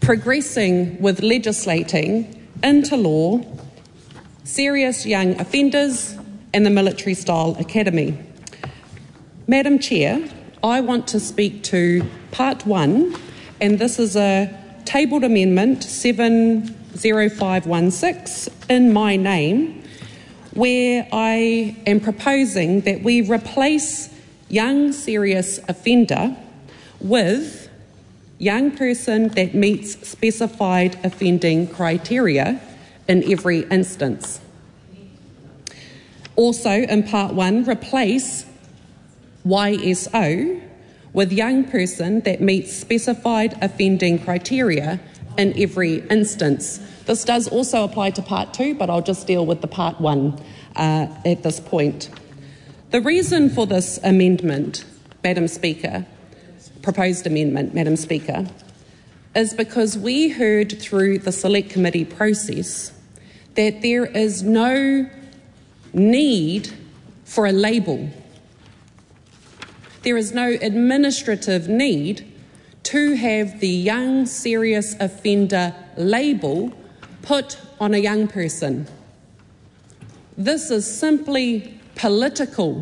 progressing with legislating into law serious young offenders and the Military Style Academy. Madam Chair, I want to speak to Part 1, and this is a tabled amendment 70516 in my name, where I am proposing that we replace young serious offender with young person that meets specified offending criteria in every instance. Also, in Part 1, replace YSO with young person that meets specified offending criteria in every instance. This does also apply to Part 2, but I'll just deal with the Part 1 at this point. The reason for this amendment, Madam Speaker, proposed amendment, Madam Speaker, is because we heard through the Select Committee process that there is no need for a label. There is no administrative need to have the young serious offender label put on a young person. This is simply political,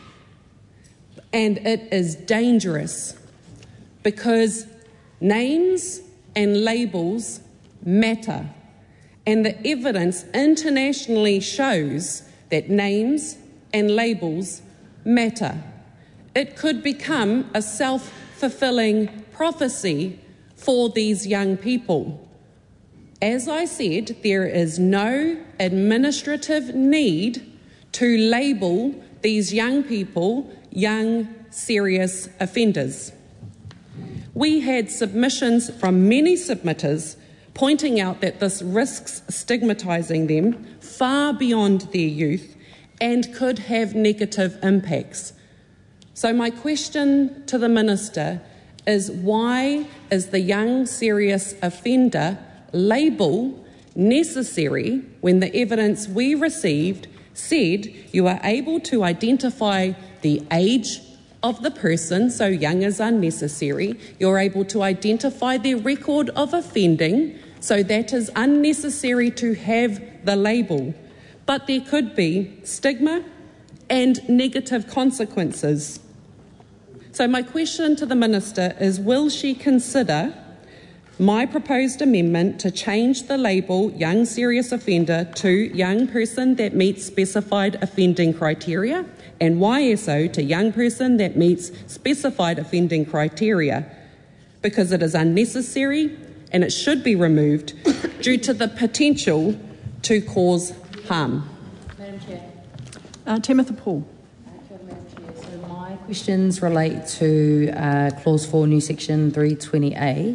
and it is dangerous because names and labels matter, and the evidence internationally shows that names and labels matter. It could become a self-fulfilling prophecy for these young people. As I said, there is no administrative need to label these young people young serious offenders. We had submissions from many submitters pointing out that this risks stigmatising them far beyond their youth and could have negative impacts. So my question to the Minister is, why is the young serious offender label necessary when the evidence we received said you are able to identify the age of the person, so young is unnecessary, you're able to identify their record of offending, so that is unnecessary to have the label, but there could be stigma and negative consequences. So my question to the Minister is, will she consider my proposed amendment to change the label young serious offender to young person that meets specified offending criteria and YSO to young person that meets specified offending criteria, because it is unnecessary and it should be removed due to the potential to cause harm. Madam Chair. Timothy Paul. So my questions relate to Clause 4, new section 320A.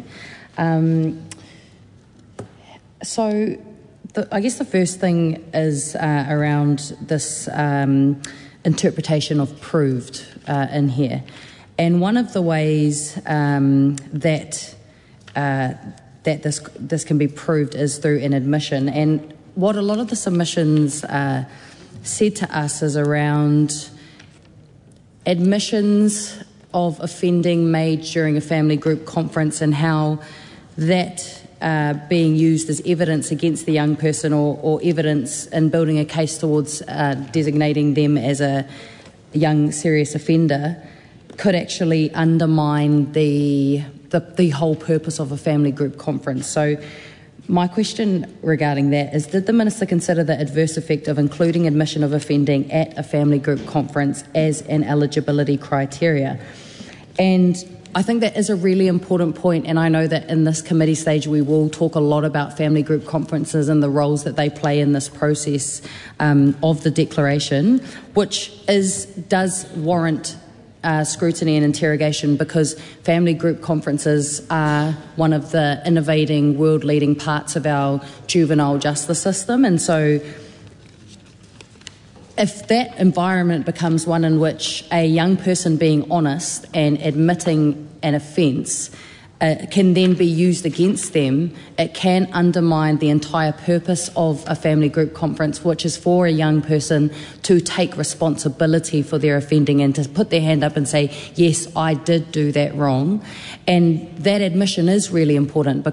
I guess the first thing is around this interpretation of proved in here. And one of the ways that this can be proved is through an admission. And what a lot of the submissions said to us is around admissions of offending made during a family group conference and how that being used as evidence against the young person or evidence in building a case towards designating them as a young serious offender could actually undermine the whole purpose of a family group conference. So my question regarding that is, did the Minister consider the adverse effect of including admission of offending at a family group conference as an eligibility criteria? And I think that is a really important point, and I know that in this committee stage we will talk a lot about family group conferences and the roles that they play in this process of the declaration, which does warrant scrutiny and interrogation, because family group conferences are one of the innovating, world-leading parts of our juvenile justice system. And so if that environment becomes one in which a young person being honest and admitting an offence can then be used against them, it can undermine the entire purpose of a family group conference, which is for a young person to take responsibility for their offending and to put their hand up and say, yes, I did do that wrong. And that admission is really important,